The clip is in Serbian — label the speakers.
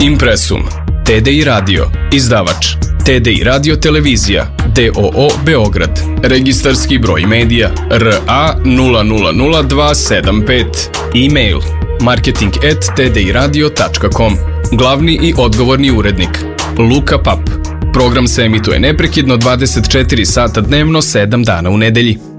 Speaker 1: Impresum, TDI Radio, izdavač, TDI Radio Televizija, DOO Beograd, registarski broj medija RA 000275, e-mail marketing@tdiradio.com, glavni i odgovorni urednik Luka Pap. Program se emituje neprekidno 24 sata dnevno, 7 dana u nedelji.